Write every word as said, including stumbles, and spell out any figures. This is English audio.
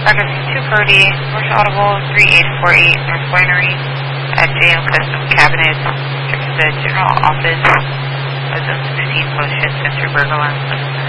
August two thirty, North Audible three eight four eight, North Winery at J M Custom Cabinets, check the general office of Zone sixteen, Post Center, Bergland.